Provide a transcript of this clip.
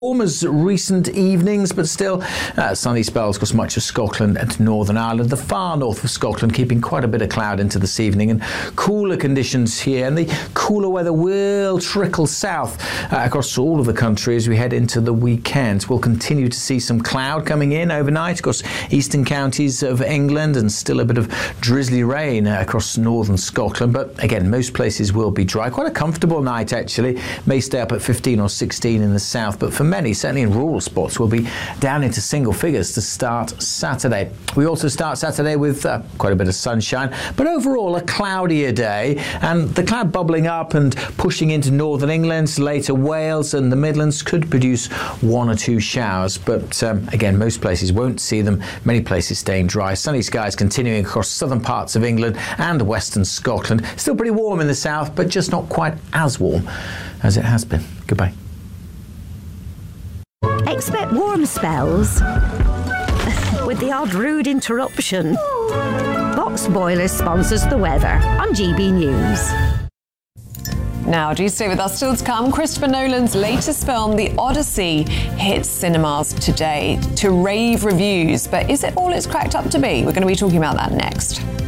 Warm as recent evenings, but still sunny spells across much of Scotland and Northern Ireland. The far north of Scotland keeping quite a bit of cloud into this evening, and cooler conditions here, and the cooler weather will trickle south across all of the country as we head into the weekend. We'll continue to see some cloud coming in overnight across eastern counties of England, and still a bit of drizzly rain across northern Scotland, but again most places will be dry. Quite a comfortable night actually, may stay up at 15 or 16 in the south, but for many, certainly in rural spots, will be down into single figures to start Saturday. We also start Saturday with quite a bit of sunshine, but overall a cloudier day, and the cloud bubbling up and pushing into northern England, later Wales and the Midlands could produce one or two showers, but again most places won't see them, many places staying dry. Sunny skies continuing across southern parts of England and western Scotland. Still pretty warm in the south, but just not quite as warm as it has been. Goodbye. Expect warm spells with the odd rude interruption. Box Boilers sponsors the weather on GB News. Now, do stay with us. Still to come, Christopher Nolan's latest film, The Odyssey, hits cinemas today to rave reviews. But is it all it's cracked up to be? We're going to be talking about that next.